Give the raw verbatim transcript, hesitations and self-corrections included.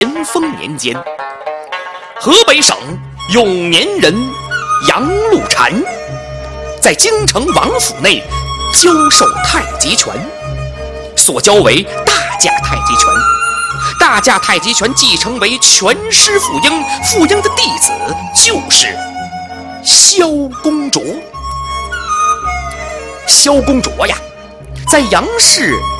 咸丰年间，河北省永年人杨露禅在京城王府内教授太极拳，所教为大架太极拳。大架太极拳继承为拳师傅英，傅英的弟子就是萧公卓。萧公卓呀，在杨氏